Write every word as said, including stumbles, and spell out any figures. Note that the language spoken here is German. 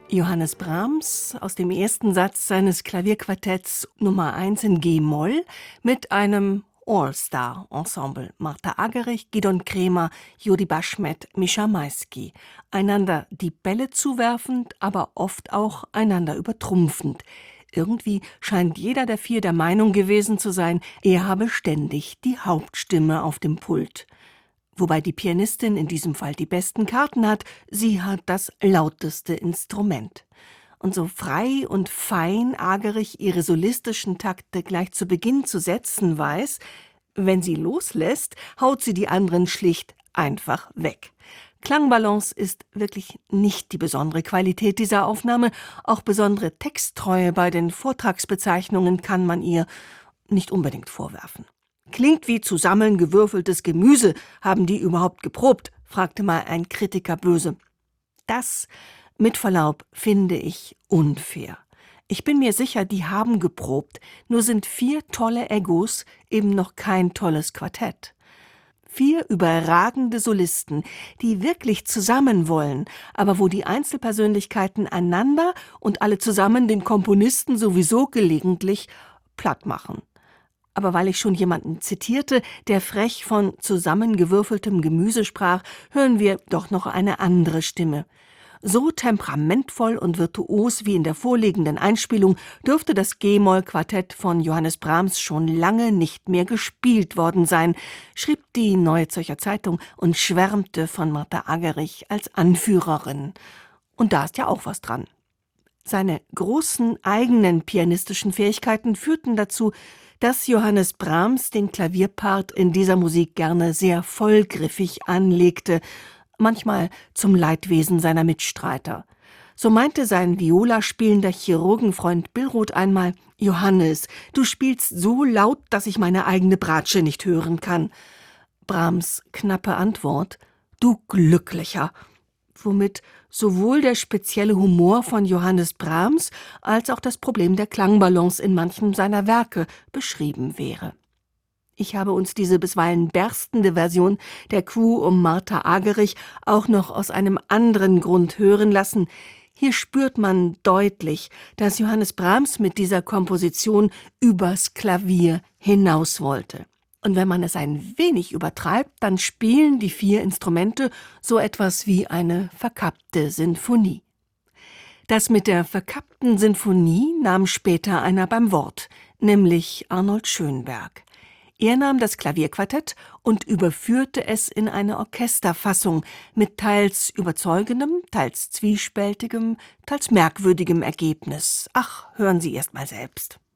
Johannes Brahms aus dem ersten Satz seines Klavierquartetts Nummer eins in G-Moll mit einem All-Star-Ensemble. Martha Argerich, Gidon Kremer, Jody Baschmet, Mischa Maisky. Einander die Bälle zuwerfend, aber oft auch einander übertrumpfend. Irgendwie scheint jeder der vier der Meinung gewesen zu sein, er habe ständig die Hauptstimme auf dem Pult. Wobei die Pianistin in diesem Fall die besten Karten hat, sie hat das lauteste Instrument. Und so frei und fein Argerich ihre solistischen Takte gleich zu Beginn zu setzen weiß, wenn sie loslässt, haut sie die anderen schlicht einfach weg. Klangbalance ist wirklich nicht die besondere Qualität dieser Aufnahme, auch besondere Texttreue bei den Vortragsbezeichnungen kann man ihr nicht unbedingt vorwerfen. »Klingt wie zusammengewürfeltes Gemüse. Haben die überhaupt geprobt?« fragte mal ein Kritiker böse. Das, mit Verlaub, finde ich unfair. Ich bin mir sicher, die haben geprobt, nur sind vier tolle Egos eben noch kein tolles Quartett. Vier überragende Solisten, die wirklich zusammen wollen, aber wo die Einzelpersönlichkeiten einander und alle zusammen den Komponisten sowieso gelegentlich platt machen. Aber weil ich schon jemanden zitierte, der frech von zusammengewürfeltem Gemüse sprach, hören wir doch noch eine andere Stimme. So temperamentvoll und virtuos wie in der vorliegenden Einspielung dürfte das G-Moll-Quartett von Johannes Brahms schon lange nicht mehr gespielt worden sein, schrieb die Neue Zürcher Zeitung und schwärmte von Martha Argerich als Anführerin. Und da ist ja auch was dran. Seine großen eigenen pianistischen Fähigkeiten führten dazu, dass Johannes Brahms den Klavierpart in dieser Musik gerne sehr vollgriffig anlegte, manchmal zum Leidwesen seiner Mitstreiter. So meinte sein Viola spielender Chirurgenfreund Billroth einmal: »Johannes, du spielst so laut, dass ich meine eigene Bratsche nicht hören kann.« Brahms knappe Antwort: »Du Glücklicher!« Womit sowohl der spezielle Humor von Johannes Brahms als auch das Problem der Klangbalance in manchem seiner Werke beschrieben wäre. Ich habe uns diese bisweilen berstende Version der Quo um Martha Argerich auch noch aus einem anderen Grund hören lassen. Hier spürt man deutlich, dass Johannes Brahms mit dieser Komposition übers Klavier hinaus wollte. Und wenn man es ein wenig übertreibt, dann spielen die vier Instrumente so etwas wie eine verkappte Sinfonie. Das mit der verkappten Sinfonie nahm später einer beim Wort, nämlich Arnold Schönberg. Er nahm das Klavierquartett und überführte es in eine Orchesterfassung mit teils überzeugendem, teils zwiespältigem, teils merkwürdigem Ergebnis. Ach, hören Sie erst mal selbst.